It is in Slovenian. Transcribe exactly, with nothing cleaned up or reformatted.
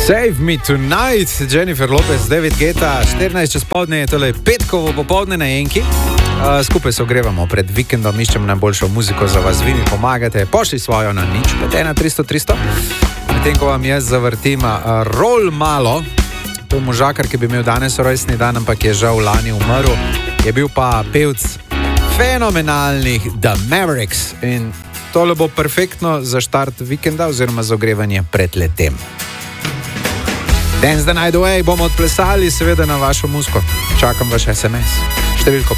Save me tonight, Jennifer Lopez, David Guetta, štirinajst čez poldne je tole petkovo popoldne na Enki. Uh, skupaj se ogrevamo pred vikendom, iščem najboljšo muziko za vas, vi mi pomagate, pošli svojo na nič, pet ena tristo tristo. Medtem ko vam jaz zavrtim uh, Roll malo, to je možakar, ki bi imel danes rojstni dan, ampak je žal lani umrl, je bil pa pevc fenomenalnih The Mavericks in tole bo perfektno za štart vikenda oziroma za ogrevanje pred letem. Dance the night away bomo odplesali seveda na vašo muziko. Čakam vaš es em es. Številko